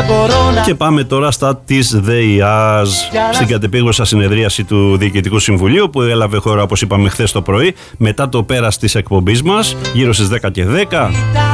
Και πάμε τώρα στα της ΔΕΙΑΣ, στην κατεπήγουσα συνεδρίαση του Διοικητικού Συμβουλίου που έλαβε χώρα, όπως είπαμε, χθες το πρωί, μετά το πέρας της εκπομπής μας, γύρω στις 10 και 10.